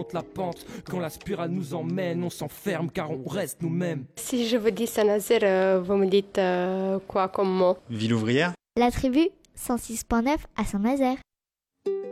remonte la pente. Quand la spirale nous emmène, on s'enferme car on reste nous-mêmes. Si je vous dis Saint-Nazaire, vous me dites quoi comme mot? Ville ouvrière. La tribu 106.9 à Saint-Nazaire.